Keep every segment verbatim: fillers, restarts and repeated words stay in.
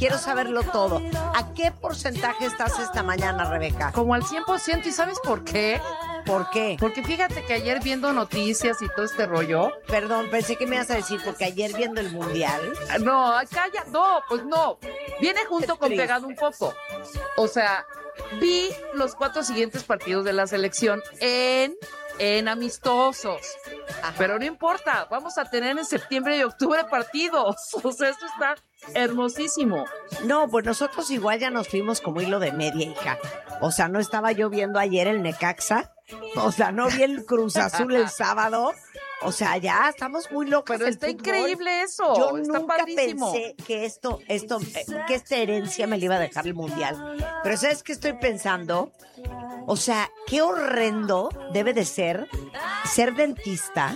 quiero saberlo todo. ¿A qué porcentaje estás esta mañana, Rebeca? Como al cien por ciento, ¿y sabes por qué? ¿Por qué? Porque fíjate que ayer viendo noticias y todo este rollo... Perdón, pensé que me ibas a decir, porque ayer viendo el Mundial... No, calla, no, pues no. Viene junto con triste. pegado un poco. O sea, vi los cuatro siguientes partidos de la selección en, en amistosos. Ajá. Pero no importa, vamos a tener en septiembre y octubre partidos. O sea, esto está hermosísimo. No, pues nosotros igual ya nos fuimos como hilo de media, hija. O sea, no estaba yo viendo ayer el Necaxa. O sea, no vi el Cruz Azul el sábado. O sea, ya estamos muy locos. Pero está fútbol. increíble eso. Yo está nunca padrísimo. pensé que esto, esto, eh, que esta herencia me la iba a dejar el Mundial. Pero ¿sabes qué estoy pensando? O sea, qué horrendo debe de ser ser dentista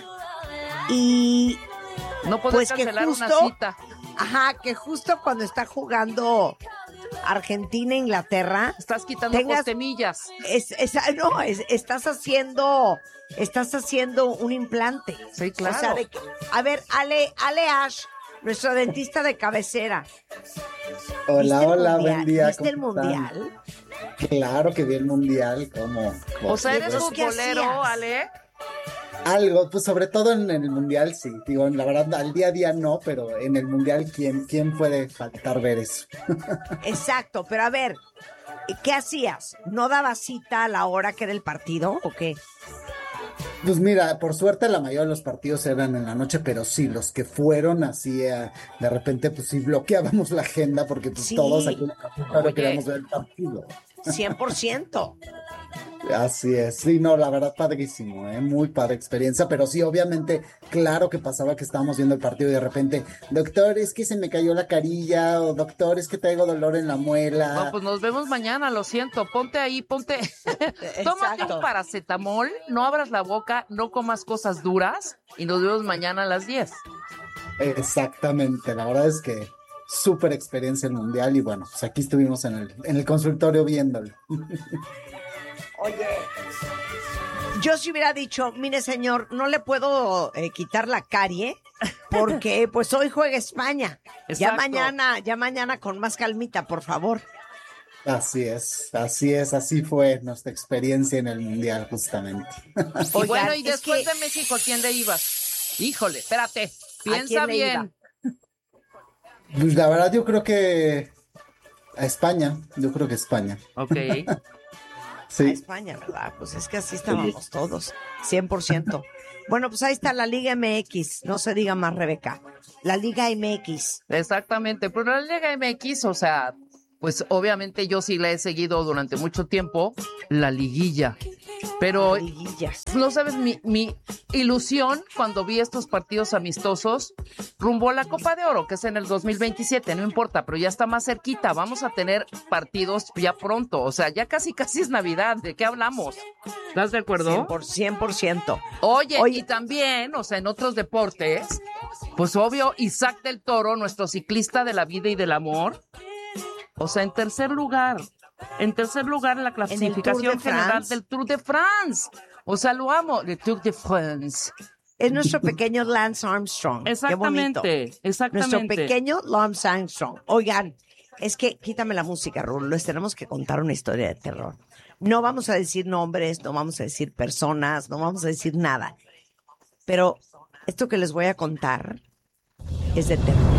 y no poder pues que cancelar justo, una cita. Ajá, que justo cuando está jugando Argentina-Inglaterra estás quitando tengas, postemillas. Es, es, no, es, estás haciendo estás haciendo un implante. Sí, claro. O sea, de que, a ver, Ale, Ale Ash, nuestro dentista de cabecera. Hola, hola, buen día. ¿Viste el Mundial? Claro que vi el Mundial, ¿cómo? O sea, ¿eres futbolero, hacías? Ale? Algo, pues sobre todo en, en el Mundial, sí. Digo, la verdad, al día a día no, pero en el Mundial, ¿quién, quién puede faltar ver eso? Exacto, pero a ver, ¿qué hacías? ¿No dabas cita a la hora que era el partido o qué? Pues mira, por suerte la mayoría de los partidos eran en la noche, pero sí, los que fueron así, eh, de repente, pues sí bloqueábamos la agenda porque pues, Sí. todos aquí en la capital queríamos ver el partido. cien por ciento. Así es, sí, no, la verdad, padrísimo, ¿eh? Muy padre experiencia, pero sí, obviamente, claro que pasaba que estábamos viendo el partido y de repente, doctor, es que se me cayó la carilla, o doctor, es que traigo dolor en la muela. No, pues nos vemos mañana, lo siento, ponte ahí, ponte, tómate un paracetamol, no abras la boca, no comas cosas duras y nos vemos mañana a las diez. Exactamente, la verdad es que súper experiencia el Mundial y bueno, pues aquí estuvimos en el, en el consultorio viéndolo. Oye, yo si hubiera dicho, mire señor, no le puedo eh, quitar la carie porque pues hoy juega España. Exacto. Ya mañana, ya mañana con más calmita, por favor. Así es, así es, así fue nuestra experiencia en el Mundial justamente. Y Oigan, bueno, y es después que- de México, ¿a quién le ibas? Híjole, espérate, piensa quién le bien. Pues la verdad yo creo que a España, yo creo que España. Ok. Sí. A España, ¿verdad? Pues es que así estábamos todos, cien por ciento. Bueno, pues ahí está la Liga M X, no se diga más, Rebeca. La Liga M X. Exactamente, pero la Liga M X, o sea, pues obviamente yo sí la he seguido durante mucho tiempo, la liguilla. Pero, Liguillas. no sabes, mi, mi ilusión cuando vi estos partidos amistosos rumbo a la Copa de Oro, que es en el dos mil veintisiete, no importa, pero ya está más cerquita, vamos a tener partidos ya pronto, o sea, ya casi casi es Navidad, ¿de qué hablamos? ¿Estás de acuerdo? cien por ciento. Oye, Oye. y también, o sea, en otros deportes, pues obvio, Isaac del Toro, nuestro ciclista de la vida y del amor, o sea, en tercer lugar, en tercer lugar en la clasificación de general France. del Tour de France. O sea, lo amo, el Tour de France. Es nuestro pequeño Lance Armstrong. Exactamente, Qué bonito. exactamente. Nuestro pequeño Lance Armstrong. Oigan, es que quítame la música, Rulo. Les tenemos que contar una historia de terror. No vamos a decir nombres, no vamos a decir personas, no vamos a decir nada. Pero esto que les voy a contar es de terror.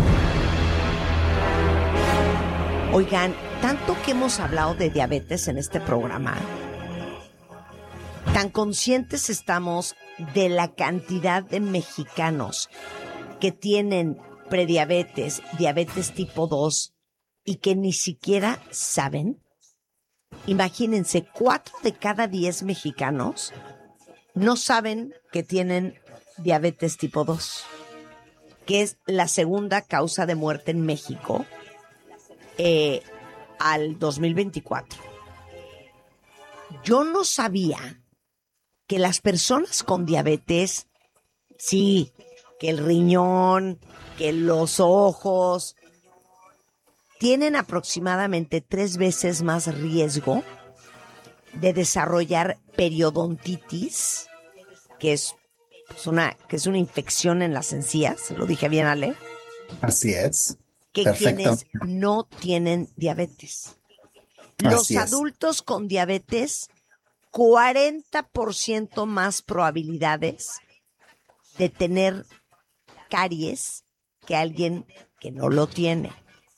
Oigan, tanto que hemos hablado de diabetes en este programa, tan conscientes estamos de la cantidad de mexicanos que tienen prediabetes, diabetes tipo dos y que ni siquiera saben. Imagínense, cuatro de cada diez mexicanos no saben que tienen diabetes tipo dos, que es la segunda causa de muerte en México eh, al dos mil veinticuatro. Yo no sabía que las personas con diabetes, sí, que el riñón, que los ojos, tienen aproximadamente tres veces más riesgo de desarrollar periodontitis, que es, pues una, que es una infección en las encías, lo dije bien, Ale, Así es. que Perfecto. quienes no tienen diabetes. Los Así es. adultos con diabetes, cuarenta por ciento más probabilidades de tener caries que alguien que no lo tiene.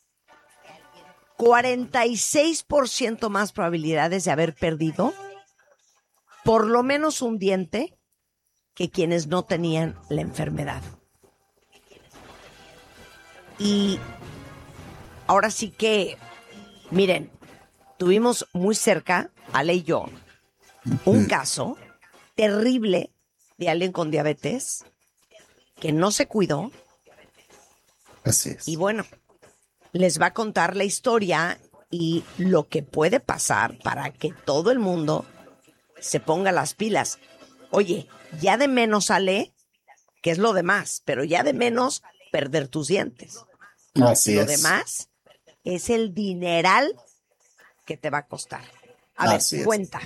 cuarenta y seis por ciento más probabilidades de haber perdido por lo menos un diente que quienes no tenían la enfermedad. Y ahora sí que, miren, tuvimos muy cerca, Ale y yo, un caso terrible de alguien con diabetes que no se cuidó. Así es. Y bueno, les va a contar la historia y lo que puede pasar para que todo el mundo se ponga las pilas. Oye, ya de menos sale, que es lo demás, pero ya de menos perder tus dientes. Así Lo es. demás es el dineral que te va a costar. A Así ver, es. cuenta.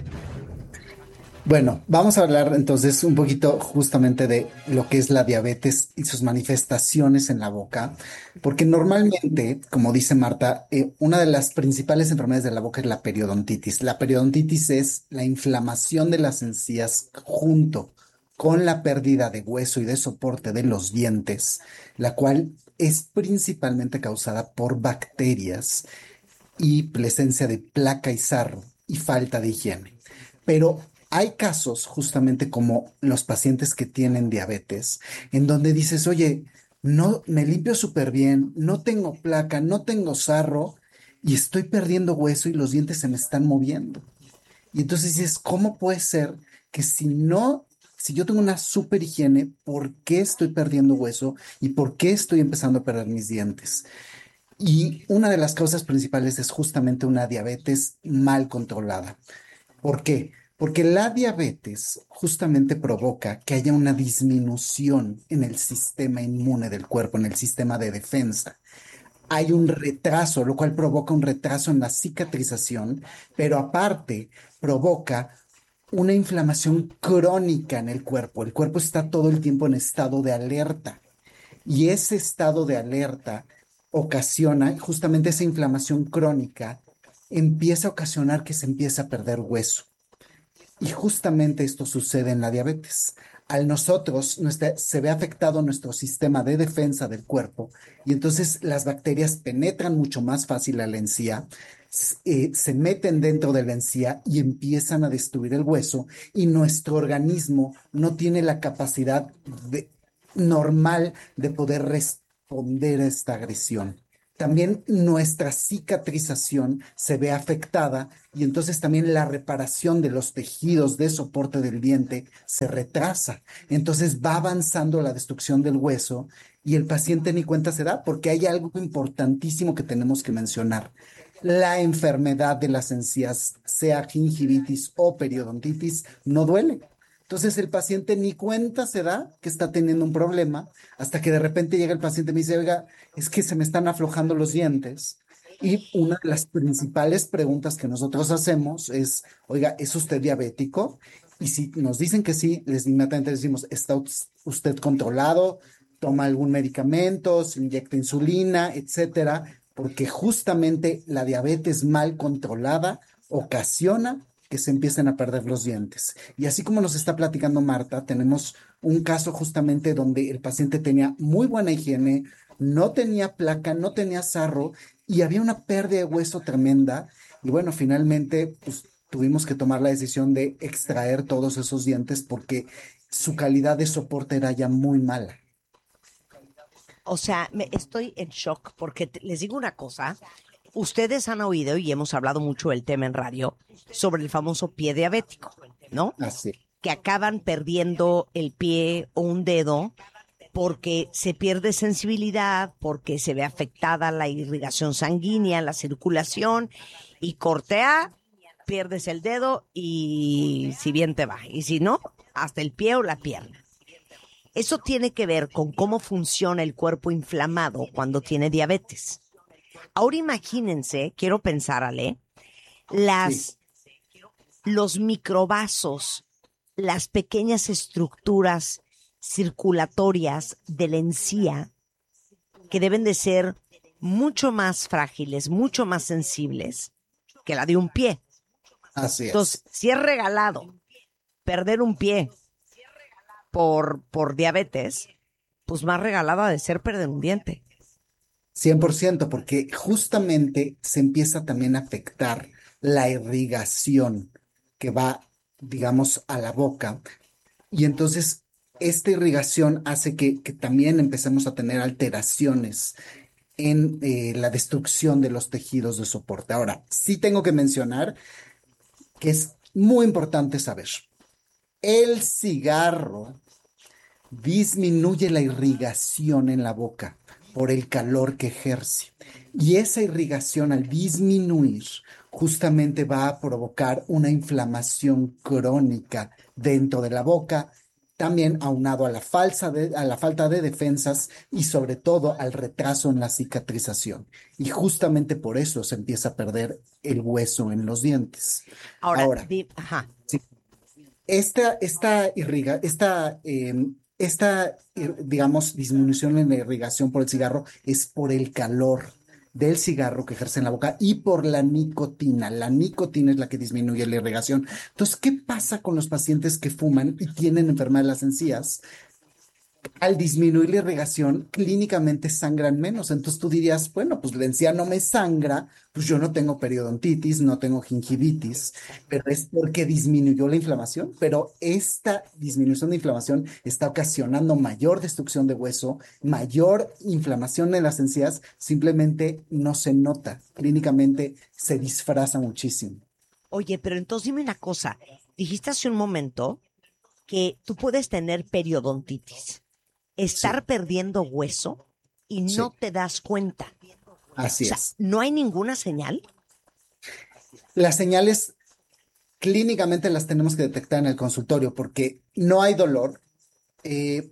Bueno, vamos a hablar entonces un poquito justamente de lo que es la diabetes y sus manifestaciones en la boca, porque normalmente, como dice Marta, eh, una de las principales enfermedades de la boca es la periodontitis. La periodontitis es la inflamación de las encías junto con la pérdida de hueso y de soporte de los dientes, la cual es principalmente causada por bacterias y presencia de placa y sarro y falta de higiene. Pero hay casos justamente como los pacientes que tienen diabetes, en donde dices, oye, no me limpio súper bien, no tengo placa, no tengo sarro y estoy perdiendo hueso y los dientes se me están moviendo. Y entonces dices, ¿cómo puede ser que si no, si yo tengo una súper higiene, ¿por qué estoy perdiendo hueso y por qué estoy empezando a perder mis dientes? Y una de las causas principales es justamente una diabetes mal controlada. ¿Por qué? Porque la diabetes justamente provoca que haya una disminución en el sistema inmune del cuerpo, en el sistema de defensa. Hay un retraso, lo cual provoca un retraso en la cicatrización, pero aparte provoca una inflamación crónica en el cuerpo. El cuerpo está todo el tiempo en estado de alerta. Y ese estado de alerta ocasiona justamente esa inflamación crónica, empieza a ocasionar que se empiece a perder hueso. Y justamente esto sucede en la diabetes. Al nosotros nuestra, se ve afectado nuestro sistema de defensa del cuerpo y entonces las bacterias penetran mucho más fácil a la encía, eh, se meten dentro de la encía y empiezan a destruir el hueso y nuestro organismo no tiene la capacidad de, normal de poder responder a esta agresión. También nuestra cicatrización se ve afectada y entonces también la reparación de los tejidos de soporte del diente se retrasa. Entonces va avanzando la destrucción del hueso y el paciente ni cuenta se da porque hay algo importantísimo que tenemos que mencionar. La enfermedad de las encías, sea gingivitis o periodontitis, no duele. Entonces el paciente ni cuenta se da que está teniendo un problema hasta que de repente llega el paciente y me dice, oiga, es que se me están aflojando los dientes. Y una de las principales preguntas que nosotros hacemos es, oiga, ¿es usted diabético? Y si nos dicen que sí, les inmediatamente decimos, ¿está usted controlado? ¿Toma algún medicamento? ¿Se inyecta insulina? Etcétera. Porque justamente la diabetes mal controlada ocasiona que se empiecen a perder los dientes. Y así como nos está platicando Marta, tenemos un caso justamente donde el paciente tenía muy buena higiene, no tenía placa, no tenía sarro y había una pérdida de hueso tremenda. Y bueno, finalmente pues, tuvimos que tomar la decisión de extraer todos esos dientes porque su calidad de soporte era ya muy mala. O sea, me, estoy en shock porque te, les digo una cosa. Ustedes han oído y hemos hablado mucho del tema en radio sobre el famoso pie diabético, ¿no? Así. Que acaban perdiendo el pie o un dedo porque se pierde sensibilidad, porque se ve afectada la irrigación sanguínea, la circulación y cortea, pierdes el dedo y si bien te va. Y si no, hasta el pie o la pierna. Eso tiene que ver con cómo funciona el cuerpo inflamado cuando tiene diabetes. Ahora imagínense, quiero pensar, Ale, las, sí. los microvasos, las pequeñas estructuras circulatorias de la encía que deben de ser mucho más frágiles, mucho más sensibles que la de un pie. Así es. Entonces, si es regalado perder un pie por, por diabetes, pues más regalada de ser perder un diente. cien por ciento, porque justamente se empieza también a afectar la irrigación que va, digamos, a la boca. Y entonces esta irrigación hace que, que también empecemos a tener alteraciones en eh, la destrucción de los tejidos de soporte. Ahora, sí tengo que mencionar que es muy importante saber, el cigarro disminuye la irrigación en la boca por el calor que ejerce. Y esa irrigación al disminuir justamente va a provocar una inflamación crónica dentro de la boca, también aunado a la, falsa de, a la falta de defensas y sobre todo al retraso en la cicatrización. Y justamente por eso se empieza a perder el hueso en los dientes. Ahora, Ahora, di- ajá. sí, esta, esta, irriga, esta, eh, esta, ir- digamos, disminución en la irrigación por el cigarro es por el calor del cigarro que ejerce en la boca y por la nicotina. La nicotina es la que disminuye la irrigación. Entonces, ¿qué pasa con los pacientes que fuman y tienen enfermedad de las encías? Al disminuir la irrigación, clínicamente sangran menos. Entonces tú dirías, bueno, pues la encía no me sangra, pues yo no tengo periodontitis, no tengo gingivitis, pero es porque disminuyó la inflamación. Pero esta disminución de inflamación está ocasionando mayor destrucción de hueso, mayor inflamación en las encías, simplemente no se nota. Clínicamente se disfraza muchísimo. Oye, pero entonces dime una cosa. Dijiste hace un momento que tú puedes tener periodontitis, estar Sí, perdiendo hueso y no sí, te das cuenta. O así sea, es. ¿no hay ninguna señal? Las señales clínicamente las tenemos que detectar en el consultorio porque no hay dolor. Eh,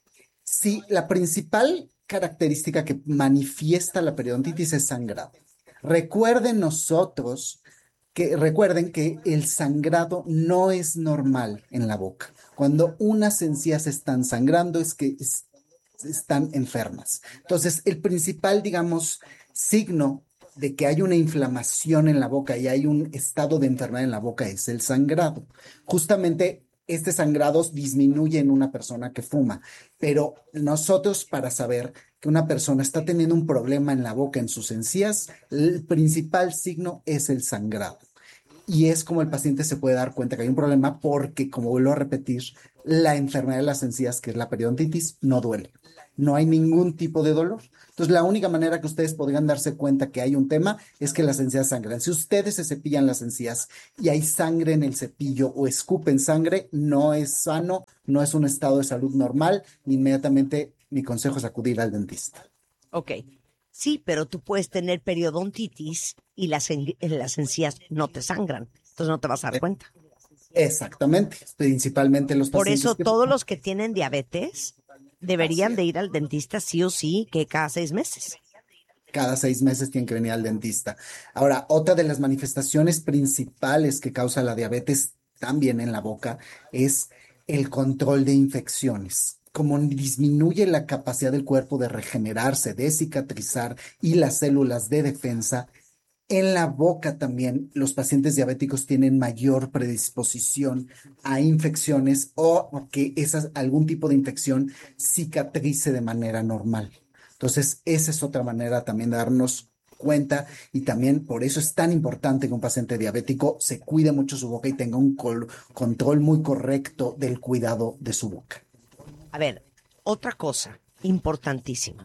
sí, la principal característica que manifiesta la periodontitis es sangrado. Recuerden nosotros que recuerden que el sangrado no es normal en la boca. Cuando unas encías están sangrando es que es- están enfermas. Entonces, el principal, digamos, signo de que hay una inflamación en la boca y hay un estado de enfermedad en la boca es el sangrado. Justamente este sangrado disminuye en una persona que fuma, pero nosotros para saber que una persona está teniendo un problema en la boca, en sus encías, el principal signo es el sangrado. Y es como el paciente se puede dar cuenta que hay un problema porque, como vuelvo a repetir, la enfermedad de las encías, que es la periodontitis, no duele. No hay ningún tipo de dolor. Entonces, la única manera que ustedes podrían darse cuenta que hay un tema es que las encías sangran. Si ustedes se cepillan las encías y hay sangre en el cepillo o escupen sangre, no es sano, no es un estado de salud normal. Inmediatamente, mi consejo es acudir al dentista. Ok. Sí, pero tú puedes tener periodontitis y las, en- las encías no te sangran. Entonces no te vas a dar Eh, cuenta. Exactamente, principalmente los Por pacientes eso que todos fuman. los que tienen diabetes Así deberían es. de ir al dentista sí o sí, que cada seis meses. Cada seis meses tienen que venir al dentista. Ahora, otra de las manifestaciones principales que causa la diabetes también en la boca es el control de infecciones. Como disminuye la capacidad del cuerpo de regenerarse, de cicatrizar y las células de defensa, en la boca también los pacientes diabéticos tienen mayor predisposición a infecciones o a que esas, algún tipo de infección cicatrice de manera normal. Entonces, esa es otra manera también de darnos cuenta y también por eso es tan importante que un paciente diabético se cuide mucho su boca y tenga un col- control muy correcto del cuidado de su boca. A ver, otra cosa importantísima.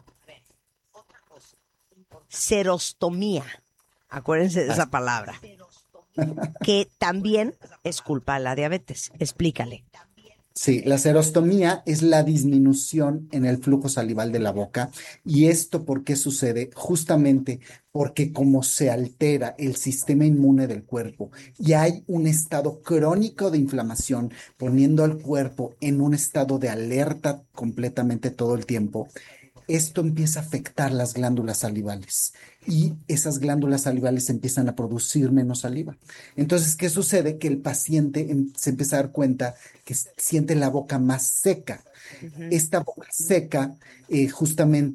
Serostomía. Acuérdense de esa Así. palabra. Que también es culpa de la diabetes. Explícale. Sí, la serostomía es la disminución en el flujo salival de la boca. ¿Y esto por qué sucede? Justamente porque como se altera el sistema inmune del cuerpo y hay un estado crónico de inflamación, poniendo al cuerpo en un estado de alerta completamente todo el tiempo, esto empieza a afectar las glándulas salivales y esas glándulas salivales empiezan a producir menos saliva. Entonces, ¿qué sucede? Que el paciente em- se empieza a dar cuenta que s- siente la boca más seca. Ujú. Esta boca seca, eh, justamente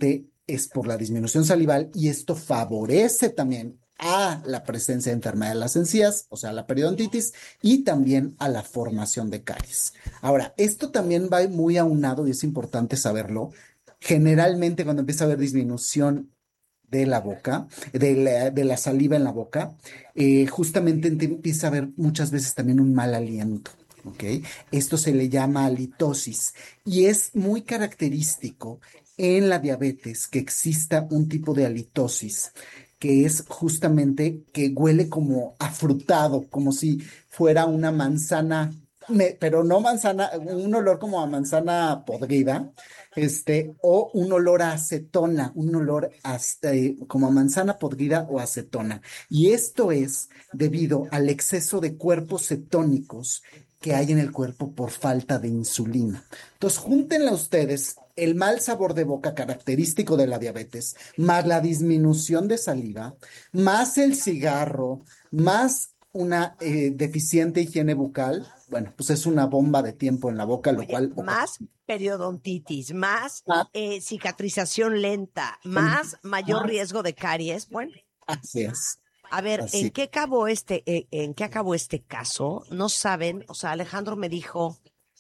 es por la disminución salival y esto favorece también a la presencia de enfermedad de las encías, o sea, la periodontitis, y también a la formación de caries. Ahora, esto también va muy aunado y es importante saberlo. Generalmente cuando empieza a haber disminución de la boca, de la, de la saliva en la boca, eh, justamente empieza a haber muchas veces también un mal aliento. ¿Ok? Esto se le llama halitosis y es muy característico en la diabetes que exista un tipo de halitosis que es justamente que huele como afrutado, como si fuera una manzana, me- pero no manzana, un olor como a manzana podrida, este, o un olor a acetona, un olor hasta, eh, como a manzana podrida o acetona. Y esto es debido al exceso de cuerpos cetónicos que hay en el cuerpo por falta de insulina. Entonces, júntenla ustedes el mal sabor de boca característico de la diabetes, más la disminución de saliva, más el cigarro, más una eh, deficiente higiene bucal. Bueno, pues es una bomba de tiempo en la boca, lo Oye, cual... más periodontitis, más Ah, eh, cicatrización lenta, más mayor más, riesgo de caries. Bueno, así es, a ver, ¿en así. qué acabó este, eh, en qué acabó este caso? No saben, o sea, Alejandro me dijo,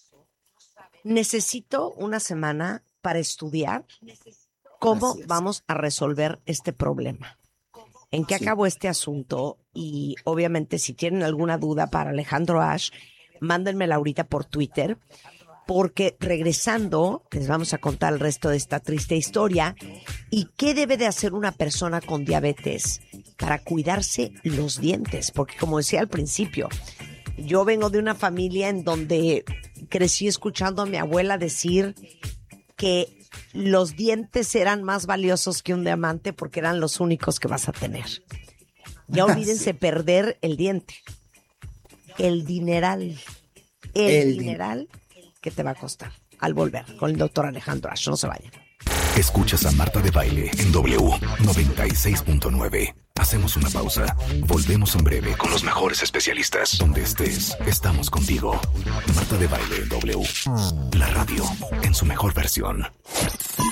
necesito una semana para estudiar cómo Así es. vamos a resolver este problema. ¿En qué Sí. acabó este asunto? Y obviamente si tienen alguna duda para Alejandro Ash, mándenmela ahorita por Twitter, porque regresando les vamos a contar el resto de esta triste historia y qué debe de hacer una persona con diabetes para cuidarse los dientes, porque como decía al principio, yo vengo de una familia en donde crecí escuchando a mi abuela decir que los dientes eran más valiosos que un diamante porque eran los únicos que vas a tener. Ya olvídense perder el diente. El dineral. El, El di- dineral que te va a costar al volver con el doctor Alejandro Ash. No se vayan. Escuchas a Marta de Baile en W noventa y seis punto nueve. Hacemos una pausa. Volvemos en breve con los mejores especialistas. Donde estés, estamos contigo. Marta de Baile en W. La radio en su mejor versión.